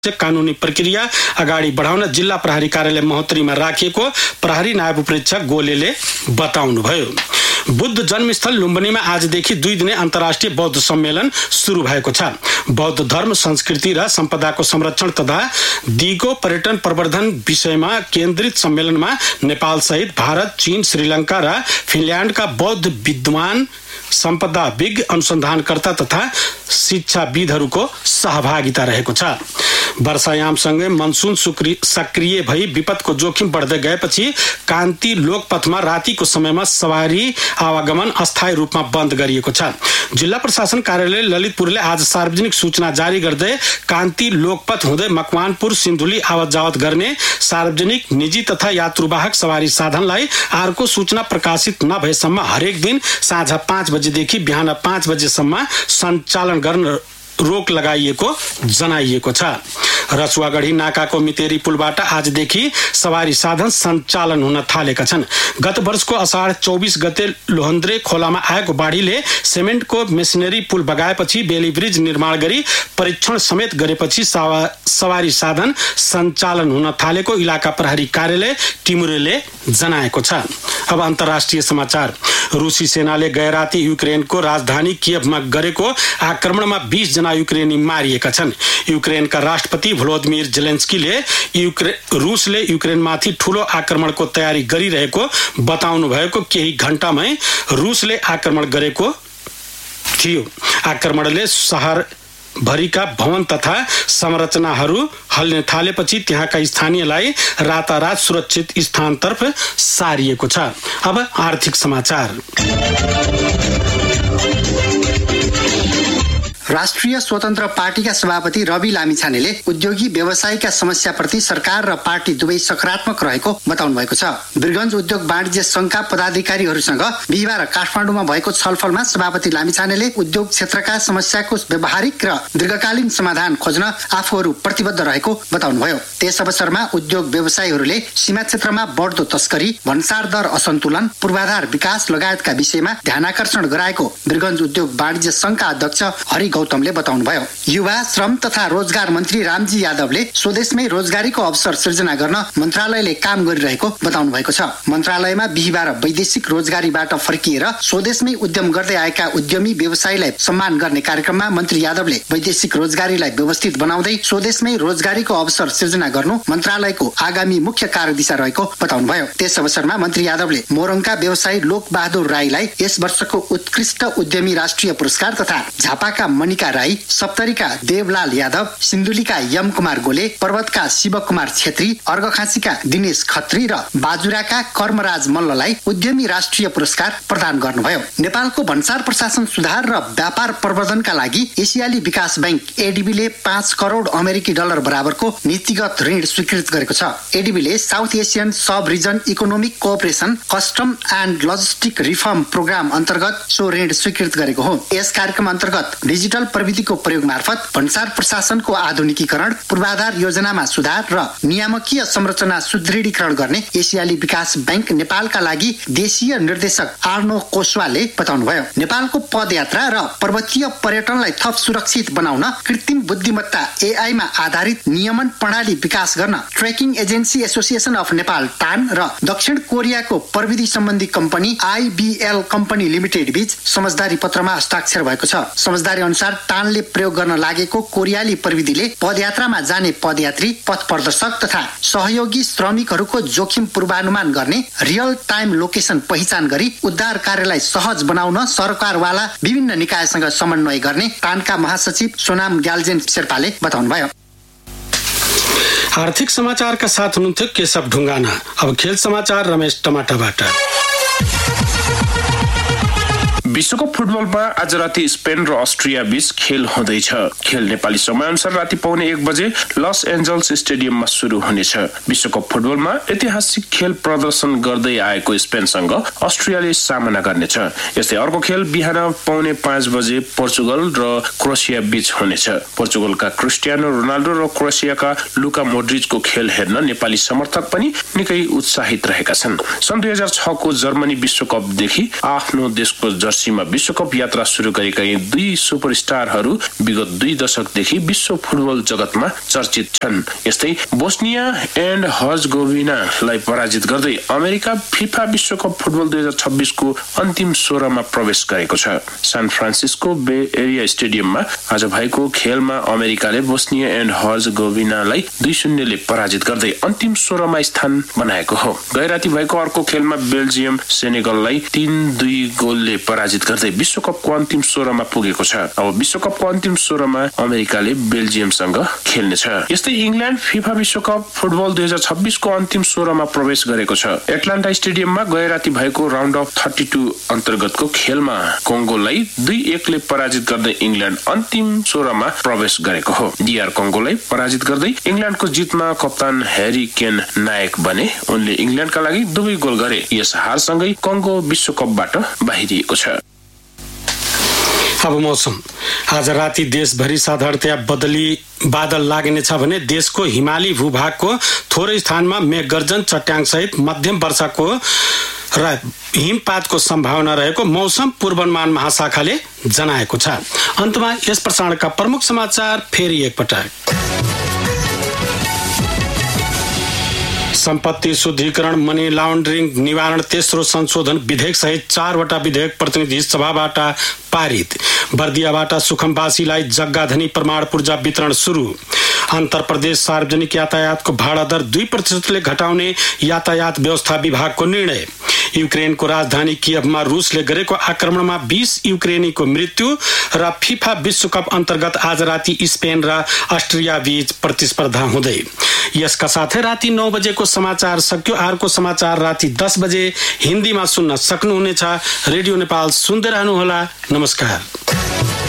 कानूनी प्रक्रिया अगाडि बढाउन जिल्ला प्रहरी कार्यालय महोत्तरीमा राखिएको प्रहरी नायब उपरीक्षक गोलेले बताउनुभयो। बुद्ध जन्मस्थल लुम्बिनीमा आजदेखि 2 दिने अन्तर्राष्ट्रिय बौद्ध सम्मेलन सुरु भएको छ। बौद्ध धर्म, संस्कृति र सम्पदाको संरक्षण तथा दिगो पर्यटन प्रवर्धन विषयमा केन्द्रित सम्मेलनमा नेपाल सहित भारत, चीन, श्रीलंका र फिनल्याण्डका बौद्ध विद्वान, सम्पदाविज्ञ, अनुसन्धानकर्ता तथा शिक्षाविदहरूको सहभागिता रहेको छ। वर्षायामसँगै मनसुन सक्रिय भई विपदको जोखिम बढ्दै गएपछि कान्ति लोकपथमा रातिको समयमा सवारी आवागमन अस्थायी रूपमा बन्द गरिएको छ। जिल्ला प्रशासन कार्यालय ललितपुरले आज सार्वजनिक सूचना जारी गर्दै कान्ति लोकपथ हुँदै मकवानपुर, सिन्धुली आवत जावत गर्ने सार्वजनिक, निजी तथा यात्रुवाहक सवारी साधनलाई अर्को सूचना प्रकाशित नभएसम्म हरेक दिन साँझ 5 बजेदेखि बिहान 5 बजेसम्म सञ्चालन गर्न रोक लगाइएको जनाइएको छ। रसुवागढी नाकाको मितेरी पुलबाट आजदेखि सवारी साधन सञ्चालन हुन थालेका छन्। गत वर्षको असाढ 24 गते लोहन्द्रे खोलामा आएको बाढीले सिमेन्टको मेसिनरी पुल बगाएपछि बेली ब्रिज निर्माण गरी परीक्षण समेत गरेपछि सवारी साधन सञ्चालन हुन थालेको इलाका प्रहरी कार्यालय टिमुरेले जनाएको छ। अब अन्तर्राष्ट्रिय समाचार। रुसी सेनाले गैराती युक्रेनको राजधानी कियभमा गरेको आक्रमणमा 20 जना युक्रेनी मारिएका छन्। युक्रेनका राष्ट्रपति भ्लोदिमिर जेलेन्स्कीले रुसले युक्रेनमाथि ठूलो आक्रमणको तयारी गरिरहेको बताउनु भएको केही घण्टामै रुसले आक्रमण गरेको थियो। आक्रमणले शहर भरिका भवन तथा संरचनाहरू हल्न थालेपछि त्यहाँका स्थानीयलाई रातारात सुरक्षित स्थानतर्फ सारिएको छ। अब आर्थिक समाचार। राष्ट्रिय स्वतन्त्र पार्टीका सभापति रवि लामिछानेले उद्योगी व्यवसायीका समस्याप्रति सरकार र पार्टी दुवै सकारात्मक रहेको बताउनु भएको छ। वीरगञ्ज उद्योग वाणिज्य संघका पदाधिकारीहरूसँग बिहिबार काठमाडौँमा भएको छलफलमा सभापति लामिछानेले उद्योग क्षेत्रका समस्याको व्यावहारिक र दीर्घकालीन समाधान खोज्न आफूहरू प्रतिबद्ध रहेको बताउनुभयो। त्यस अवसरमा उद्योग व्यवसायीहरूले सीमा क्षेत्रमा बढ्दो तस्करी, भन्सार दर असन्तुलन, पूर्वाधार विकास लगायतका विषयमा ध्यानाकर्षण गराएको वीरगञ्ज उद्योग वाणिज्य संघका अध्यक्ष हरि गौतमले बताउनुभयो। युवा, श्रम तथा रोजगार मन्त्री रामजी यादवले स्वदेशमै रोजगारीको अवसर सृजना गर्न मन्त्रालयले काम गरिरहेको बताउनु भएको छ। मन्त्रालयमा बिहिबार वैदेशिक रोजगारीबाट फर्किएर स्वदेशमै उद्यम गर्दै आएका उद्यमी व्यवसायीलाई सम्मान गर्ने कार्यक्रममा मन्त्री यादवले वैदेशिक रोजगारीलाई व्यवस्थित बनाउँदै स्वदेशमै रोजगारीको अवसर सृजना गर्नु मन्त्रालयको आगामी मुख्य कार्यदिशा रहेको बताउनुभयो। त्यस अवसरमा मन्त्री यादवले मोरङका व्यवसायी लोकबहादुर राईलाई यस वर्षको उत्कृष्ट उद्यमी राष्ट्रिय पुरस्कार तथा झापाका मणिका राई, सप्तरीका देवलाल यादव, सिन्धुलीका यम कुमार गोले, पर्वतका शिवकुमार छेत्री, अर्घखाँसीका दिनेश खत्री र बाजुराका कर्मराज मल्ललाई उद्यमी राष्ट्रिय पुरस्कार प्रदान गर्नुभयो। नेपालको भन्सार प्रशासन सुधार र व्यापार प्रवर्धनका लागि एसियाली विकास बैंक एडीबीले 5 करोड अमेरिकी डलर बराबरको नीतिगत ऋण स्वीकृत गरेको छ। एडीबीले south Asian sub reason economic cooperation custom and logistic reform programme अन्तर्गत सो ऋण स्वीकृत गरेको हो। यस कार्यक्रम अन्तर्गत डिजिटल प्रविधिको प्रयोग मार्फत भन्सार प्रशासनको आधुनिकीकरण, पूर्वाधार योजनामा सुधार र नियामकीय संरचना सुदृढीकरण गर्ने एसियाली विकास बैंक नेपालका लागि देशीय निर्देशक आर्नो कोस्वाले बताउनुभयो। नेपालको पदयात्रा र पर्वतीय पर्यटनलाई थप सुरक्षित बनाउन कृत्रिम बुद्धिमत्ता एआई मा आधारित नियमन प्रणाली विकास गर्न trekking agency association of Nepal टान र दक्षिण कोरियाको प्रविधि सम्बन्धी कम्पनी आईबीएल कम्पनी लिमिटेड बीच समझदारी पत्रमा हस्ताक्षर भएको छ। समझदारी अनुसार टानले प्रयोग गर्न लागेको कोरियाली प्रविधिले पदयात्रामा जाने पदयात्री, पथ प्रदर्शक तथा सहयोगी श्रमिकहरूको जोखिम पूर्वानुमान गर्ने, रियल टाइम लोकेसन पहिचान गरी उद्धार कार्यलाई सहज बनाउन सरकारवाला विभिन्न निकायसँग समन्वय गर्ने टानका महासचिव सोनाम ग्याल्जेन शेर्पाले बताउनुभयो। आर्थिक समाचारका साथ हुनुहुन्थ्यो केशव ढुङ्गाना। अब खेल समाचार रमेश टमाटाबाट। विश्वकप फुटबलमा आज राति स्पेन र अस्ट्रिया बीच खेल हुँदैछ। खेल नेपाली समयअनुसार राति 1:15 बजे लस एन्जल्स स्टेडियममा सुरु हुनेछ। विश्वकप फुटबलमा ऐतिहासिक खेल प्रदर्शन गर्दै आएको स्पेनसँग अस्ट्रियाले सामना गर्नेछ। यस्तै अर्को खेल बिहान 4:45 बजे पोर्चुगल र क्रोएसिया बीच हुनेछ। पोर्चुगलका क्रिस्टियानो रोनाल्डो र क्रोएसियाका लुका मोड्रिचको खेल हेर्न नेपाली समर्थक पनि निकै उत्साहित रहेका छन्। सन् 2006 को जर्मनी विश्वकपदेखि आफ्नो देशको जर्सी सूचीमा विश्वकप यात्रा सुरु गरेका यी दुई सुपरस्टारहरू विगत 2 दशकदेखि विश्व फुटबल जगतमा चर्चित छन्। यस्तै बोस्निया एन्ड हर्जगोभिनालाई पराजित गर्दै अमेरिका फिफा विश्वकप फुटबल 2026 को अन्तिम 16मा प्रवेश गरेको छ। सान फ्रान्सिस्को बे एरिया स्टेडियममा आज भएको खेलमा अमेरिकाले बोस्निया एन्ड हर्जगोभिनालाई 2-0 ले पराजित गर्दै अन्तिम 16मा स्थान बनाएको हो। गैराती भएको अर्को खेलमा बेल्जियम सेनेगललाई 3-2 गोलले पराजित गर्दै विश्वकपको अन्तिम 16मा पुगेको छ। अब विश्वकपको अन्तिम 16मा अमेरिकाले बेल्जियमसँग खेल्नेछ। यस्तै इङ्ल्यान्ड फिफा विश्वकप फुटबल 2026 को अन्तिम 16मा प्रवेश गरेको छ। एटलान्टा स्टेडियममा गैराती भएको राउन्ड अफ 32 अन्तर्गतको खेलमा कङ्गोलाई 2-1 ले पराजित गर्दै इङ्ल्यान्ड अन्तिम 16मा प्रवेश गरेको हो। डीआर कङ्गोलाई पराजित गर्दै इङ्ल्यान्डको जितमा कप्तान ह्यारी केन नायक बने। उनले इङ्ल्यान्डका लागि 2 गोल गरे। यस हारसँगै कङ्गो विश्वकपबाट बाहिरिएको छ। अब मौसम। आज राति देशभरि साधारणतया बादल लाग्नेछ भने देशको हिमाली भूभागको थोरै स्थानमा मेघगर्जन चट्याङ सहित मध्यम वर्षाको र हिमपातको सम्भावना रहेको मौसम पूर्वानुमान महाशाखाले जनाएको छ। अन्तमा यस प्रसारणका प्रमुख समाचार फेरि एकपटक। सम्पत्ति शुद्धिकरण मनी लाउन्ड्रिङ निवारण तेस्रो संशोधन विधेयक सहित 4वटा विधेयक प्रतिनिधि सभाबाट पारित। बर्दियाबाट सुखमवासीलाई जग्गाधनी प्रमाण पूर्जा वितरण सुरु। अन्तर प्रदेश सार्वजनिक यातायातको भाडा दर 2% घटाउने यातायात व्यवस्था विभागको निर्णय। युक्रेनको राजधानी कियभमा रुसले गरेको आक्रमणमा 20 युक्रेनीको मृत्यु र फिफा विश्वकप अन्तर्गत आज राति स्पेन र अस्ट्रिया बीच प्रतिस्पर्धा हुँदै। यसका साथै राति 9 बजेको समाचार सक्यो। अर्को समाचार राति 10 बजे हिन्दीमा सुन्न सक्नुहुनेछ। रेडियो नेपाल सुन्दै रहनुहोला। नमस्कार।